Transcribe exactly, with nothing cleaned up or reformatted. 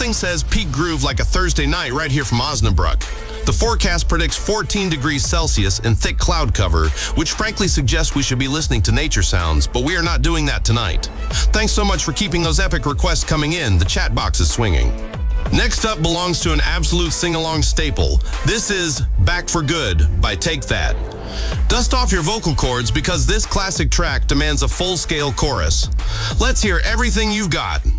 Something says peak groove like a Thursday night right here from Osnabrück. The forecast predicts fourteen degrees Celsius and thick cloud cover, which frankly suggests we should be listening to nature sounds, but we are not doing that tonight. Thanks so much for keeping those epic requests coming in. The chat box is swinging. Next up belongs to an absolute sing-along staple. This is Back for Good by Take That. Dust off your vocal cords because this classic track demands a full-scale chorus. Let's hear everything you've got.